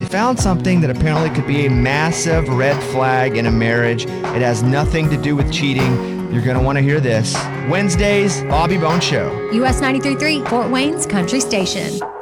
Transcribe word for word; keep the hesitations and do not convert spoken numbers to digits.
found something that apparently could be a massive red flag in a marriage. It has nothing to do with cheating. You're going to want to hear this. Wednesdays, Bobby Bone Show. U S ninety-three point three, Fort Wayne's Country Station.